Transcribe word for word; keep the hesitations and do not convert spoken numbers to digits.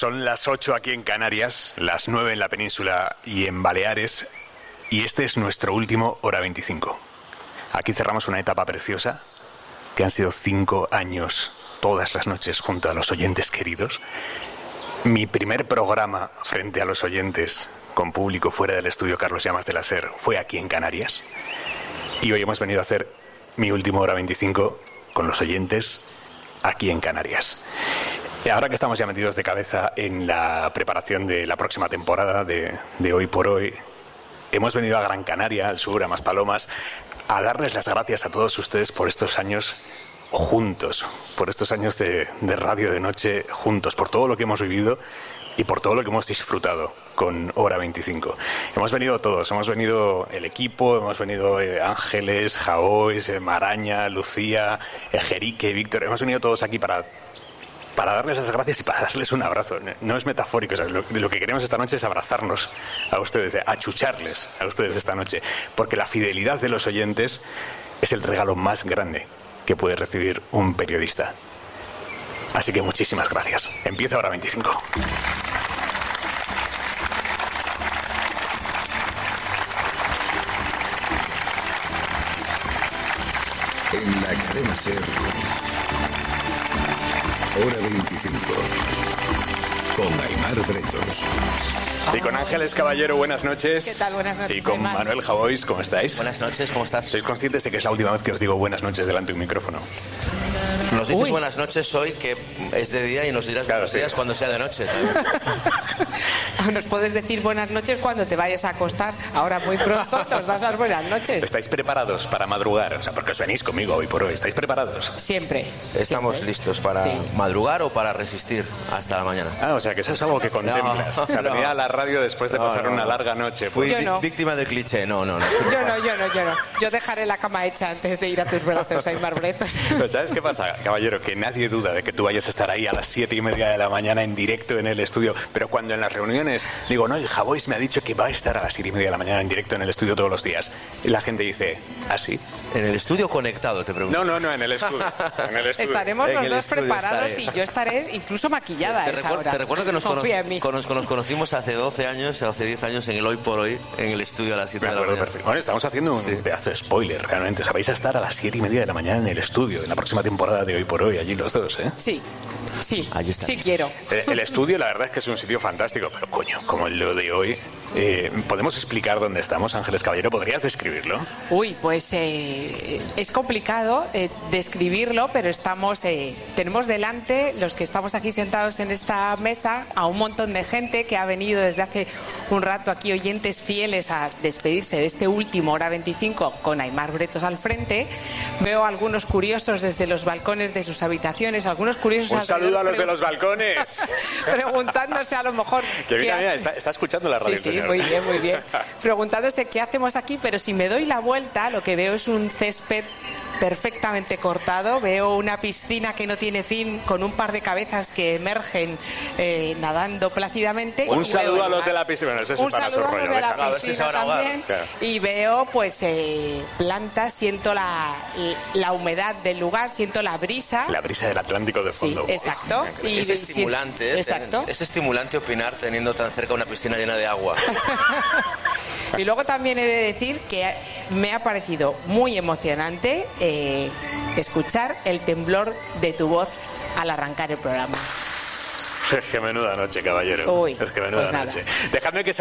Son las ocho aquí en Canarias, las nueve en la península y en Baleares, y este es nuestro último Hora veinticinco. Aquí cerramos una etapa preciosa, que han sido cinco años todas las noches junto a los oyentes queridos. Mi primer programa frente a los oyentes, con público fuera del estudio Carlos Llamas de la SER, fue aquí en Canarias. Y hoy hemos venido a hacer mi último Hora veinticinco con los oyentes aquí en Canarias. Y ahora que estamos ya metidos de cabeza en la preparación de la próxima temporada de, de Hoy por Hoy, hemos venido a Gran Canaria, al sur, a Maspalomas, a darles las gracias a todos ustedes por estos años juntos, por estos años de, de radio de noche juntos, por todo lo que hemos vivido y por todo lo que hemos disfrutado con Hora veinticinco. Hemos venido todos, hemos venido el equipo, hemos venido eh, Ángeles, Jaois, eh, Maraña, Lucía, eh, Jerique, Víctor, hemos venido todos aquí para... para darles las gracias y para darles un abrazo. No es metafórico, o sea, lo, lo que queremos esta noche es abrazarnos a ustedes, achucharles a ustedes esta noche, porque la fidelidad de los oyentes es el regalo más grande que puede recibir un periodista. Así que muchísimas gracias. Empieza Hora veinticinco. En la cadena SER, Hora veinticinco, con Aimar Bretos. Y con Ángeles Caballero, buenas noches. ¿Qué tal? Buenas noches, Y con Aimar. Manuel Jaois, ¿cómo estáis? Buenas noches, ¿cómo estás? ¿Sois conscientes de que es la última vez que os digo buenas noches delante de un micrófono? Nos dices Uy. buenas noches hoy, que es de día, y nos dirás Claro, buenos sí. días cuando sea de noche. Nos puedes decir buenas noches cuando te vayas a acostar. Ahora muy pronto nos das las buenas noches. ¿Estáis preparados para madrugar? O sea, porque os venís conmigo hoy por hoy. ¿Estáis preparados? Siempre. Estamos Siempre. listos para Sí. madrugar o para resistir hasta la mañana. Ah, o sea, que eso es algo que contemplas. No, o sea, no. venir a la radio después de No, pasar no, una no. larga noche. Fui Yo vi- no. víctima del cliché, no, no, no. Yo no, yo no, yo no. Yo dejaré la cama hecha antes de ir a tus brazos, Aimar Bretos. Pero ¿sabes qué pasa, caballero? Que nadie duda de que tú vayas a estar ahí a las siete y media de la mañana en directo en el estudio. Pero cuando en las reuniones digo, no, el Jabois me ha dicho que va a estar a las siete y media de la mañana en directo en el estudio todos los días. Y la gente dice, ¿ah, sí? En el estudio conectado, te pregunto. No, no, no, en el estudio. En el estudio. Estaremos En los el dos estudio preparados estaré. y yo estaré incluso maquillada a Te, esa recuer- hora. te recuerdo que nos, cono- Confía en mí. cono- nos conocimos hace doce años, hace diez años en el Hoy por Hoy, en el estudio a las siete Me de la acuerdo mañana. perfecto. Bueno, estamos haciendo un Sí. pedazo de spoiler, realmente. O sea, vais a estar a las siete y media de la mañana en el estudio, en la próxima temporada de Hoy por Hoy, allí los dos, ¿eh? Sí, sí, Allí está. sí quiero. Eh, El estudio, la verdad es que es un sitio fantástico, pero coño, como el de hoy. Eh, ¿Podemos explicar dónde estamos, Ángeles Caballero? ¿Podrías describirlo? Uy, pues eh, es complicado eh, describirlo, pero estamos, eh, tenemos delante, los que estamos aquí sentados en esta mesa, a un montón de gente que ha venido desde hace un rato aquí, oyentes fieles a despedirse de este último Hora veinticinco con Aimar Bretos al frente. Veo algunos curiosos desde los balcones de sus habitaciones, algunos curiosos... Un alrededor saludo a los de pregun- los balcones. preguntándose a lo mejor... Que mira, qué mira, hace- está, está escuchando la radio. Sí, sí, señor. muy bien, muy bien. Preguntándose qué hacemos aquí, pero si me doy la vuelta, lo que veo es un césped perfectamente cortado. Veo una piscina que no tiene fin, con un par de cabezas que emergen eh, nadando plácidamente. Un Y saludo veo a el los mar. de la piscina. Bueno, eso es Un para su saludo a rollo. los de la déjalo. a ver si se piscina van a ahogar. también. Claro. Y veo pues eh, plantas, siento la, la humedad del lugar, siento la brisa. La brisa del Atlántico de Sí, fondo. exacto. Y Es de- estimulante, ¿eh? Exacto. Es estimulante opinar teniendo tan cerca una piscina llena de agua. Y luego también he de decir que me ha parecido muy emocionante eh, escuchar el temblor de tu voz al arrancar el programa. Es que menuda noche, caballero. Uy, es que menuda pues nada. noche. Dejadme que